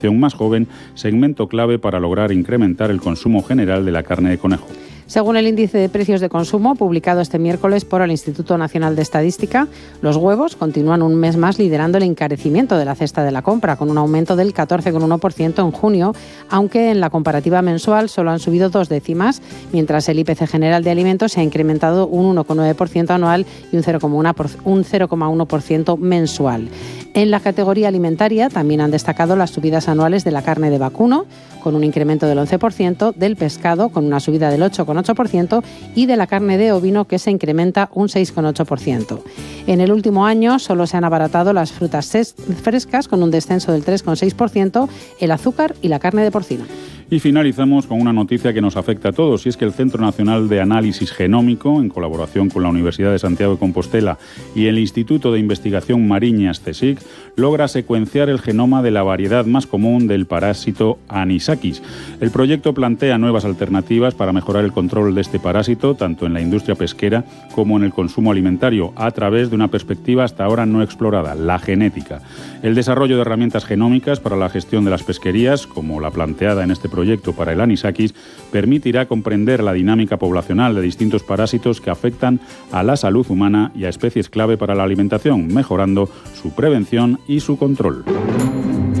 más joven, segmento clave para lograr incrementar el consumo general de la carne de conejo. Según el índice de precios de consumo publicado este miércoles por el Instituto Nacional de Estadística, los huevos continúan un mes más liderando el encarecimiento de la cesta de la compra, con un aumento del 14,1% en junio, aunque en la comparativa mensual solo han subido 2 décimas, mientras el IPC general de alimentos se ha incrementado un 1,9% anual y un 0,1% mensual. En la categoría alimentaria también han destacado las subidas anuales de la carne de vacuno, con un incremento del 11%, del pescado, con una subida del 8,8%, y de la carne de ovino, que se incrementa un 6,8%. En el último año solo se han abaratado las frutas frescas, con un descenso del 3,6%, el azúcar y la carne de porcino. Y finalizamos con una noticia que nos afecta a todos, y es que el Centro Nacional de Análisis Genómico, en colaboración con la Universidad de Santiago de Compostela y el Instituto de Investigación Mariñas CSIC, logra secuenciar el genoma de la variedad más común del parásito Anisakis. El proyecto plantea nuevas alternativas para mejorar el control de este parásito, tanto en la industria pesquera como en el consumo alimentario, a través de una perspectiva hasta ahora no explorada, la genética. El desarrollo de herramientas genómicas para la gestión de las pesquerías, como la planteada en este proyecto para el Anisakis, permitirá comprender la dinámica poblacional de distintos parásitos que afectan a la salud humana y a especies clave para la alimentación, mejorando su prevención y su control.